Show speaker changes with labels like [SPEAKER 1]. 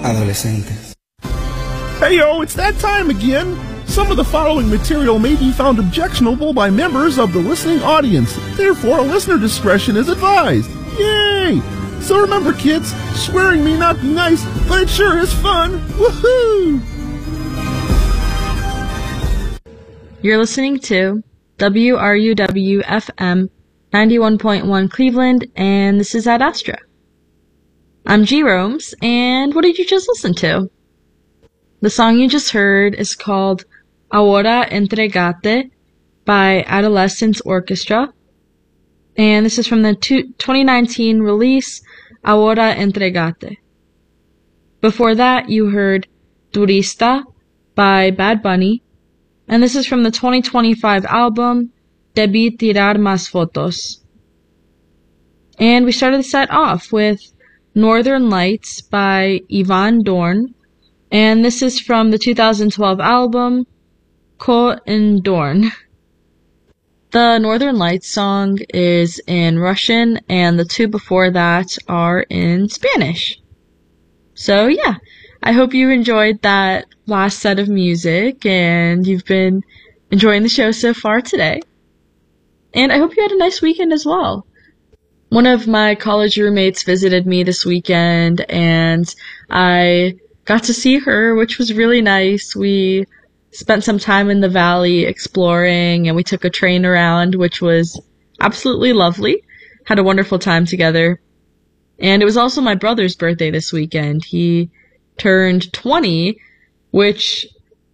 [SPEAKER 1] adolescentes.
[SPEAKER 2] Hey yo, it's that time again! Some of the following material may be found objectionable by members of the listening audience. Therefore, listener discretion is advised. Yay! So remember, kids, swearing may not be nice, but it sure is fun! Woohoo!
[SPEAKER 3] You're listening to WRUW-FM 91.1 Cleveland, and this is Ad Astra. I'm G. Romes, and what did you just listen to? The song you just heard is called Ahora Entregate by Adolescence Orchestra, and this is from the 2019 release Ahora Entregate. Before that, you heard Turista by Bad Bunny, and this is from the 2025 album Debí Tirar Más Fotos. And we started the set off with Northern Lights by Yvonne Dorn, and this is from the 2012 album Ko in Dorn. The Northern Lights song is in Russian, and the two before that are in Spanish. So yeah, I hope you enjoyed that last set of music, and you've been enjoying the show so far today. And I hope you had a nice weekend as well. One of my college roommates visited me this weekend, and I got to see her, which was really nice. We spent some time in the valley exploring, and we took a train around, which was absolutely lovely. Had a wonderful time together. And it was also my brother's birthday this weekend. He turned 20, which